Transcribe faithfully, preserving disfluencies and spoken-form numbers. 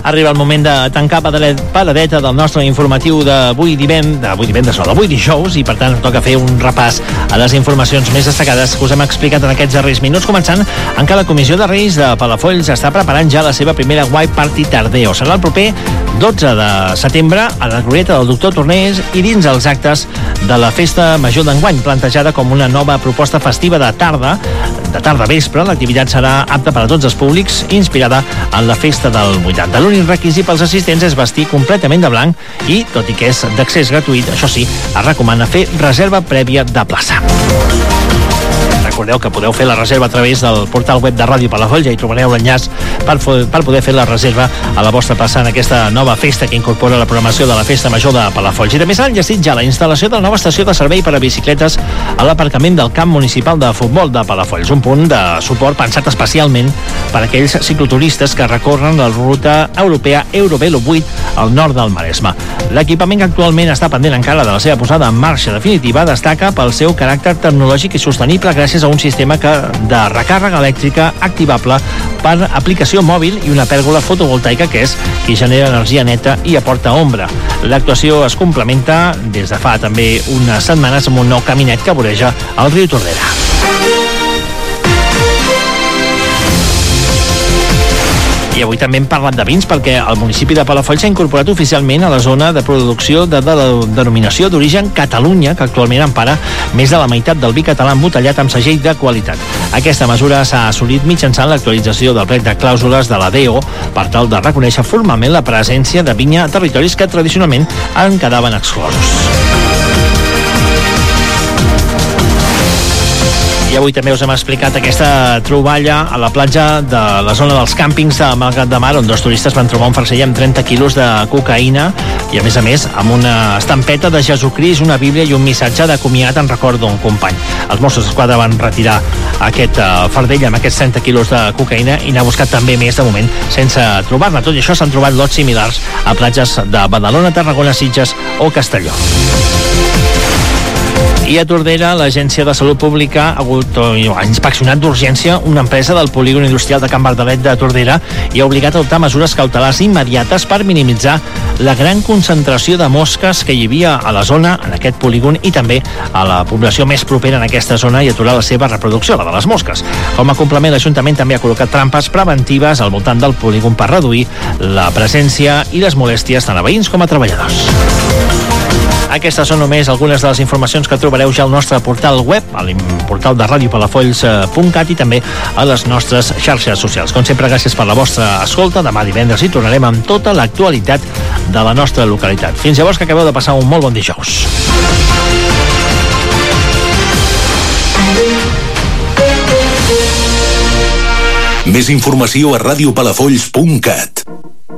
Arriba el moment de tancar paradeta del nostre informatiu d'avui divendres, d'avui divendres, no, d'avui dijous, i per tant toca fer un repàs a les informacions més destacades que us hem explicat en aquests darrers minuts, començant en què la Comissió de Reis de Palafolls està preparant ja la seva primera White Party Tardeo. Serà el proper dotze de setembre a la Glorieta del Doctor Tornés i dins els actes de la Festa Major d'enguany, plantejada com una nova proposta festiva de tarda, de tarda vespre. L'activitat serà apta per a tots els públics, inspirada en la festa del vuitanta. L'únic requisit pels assistents és vestir completament de blanc i, tot i que és d'accés gratuït, això sí, es recomana fer reserva prèvia de plaça. Recordeu que podeu fer la reserva a través del portal web de Ràdio Palafolls, ja hi trobareu l'enllaç per, per poder fer la reserva a la vostra plaça en aquesta nova festa que incorpora la programació de la Festa Major de Palafolls. I també s'ha enllestit ja la instal·lació de la nova estació de servei per a bicicletes a l'aparcament del camp municipal de futbol de Palafolls, un punt de suport pensat especialment per a aquells cicloturistes que recorren la ruta europea Eurovelo vuit al nord del Maresme. L'equipament que actualment està pendent encara de la seva posada en marxa definitiva destaca pel seu caràcter tecnològic i sostenible gràcies a un sistema que, de recàrrega elèctrica activable per aplicació mòbil i una pèrgola fotovoltaica que és qui genera energia neta i aporta ombra. L'actuació es complementa des de fa també unes setmanes amb un nou caminet que voreja el riu Tordera. I avui també hem parlat de vins perquè el municipi de Palafolls s'ha incorporat oficialment a la zona de producció de, de la denominació d'origen Catalunya, que actualment empara més de la meitat del vi català embotellat amb segell de qualitat. Aquesta mesura s'ha assolit mitjançant l'actualització del plec de clàusules de la D O per tal de reconèixer formalment la presència de vinya a territoris que tradicionalment en quedaven exclosos. I avui també us hem explicat aquesta troballa a la platja de la zona dels càmpings de Malgrat de Mar, on dos turistes van trobar un farcell amb trenta quilos de cocaïna i, a més a més, amb una estampeta de Jesucrist, una Bíblia i un missatge de comiat en record d'un company. Els Mossos d'Esquadra van retirar aquest uh, fardell amb aquests trenta quilos de cocaïna i n'ha buscat també més, de moment, sense trobar-ne. Tot i això, s'han trobat lots similars a platges de Badalona, Tarragona, Sitges o Castelló. I a Tordera, l'Agència de Salut Pública ha, hagut, ha inspeccionat d'urgència una empresa del polígon industrial de Can Bardalet de Tordera i ha obligat a adoptar mesures cautelars immediates per minimitzar la gran concentració de mosques que hi havia a la zona, en aquest polígon, i també a la població més propera en aquesta zona i aturar la seva reproducció, la de les mosques. Com a complement, l'Ajuntament també ha col·locat trampes preventives al voltant del polígon per reduir la presència i les molèsties tant a veïns com a treballadors. Aquestes són només algunes de les informacions que trobareu ja al nostre portal web, al portal de ràdio palafolls punt cat i també a les nostres xarxes socials. Com sempre, gràcies per la vostra escolta. Demà divendres hi tornarem amb tota l'actualitat de la nostra localitat. Fins llavors, que acabeu de passar un molt bon dijous. Més informació a ràdio palafolls punt cat.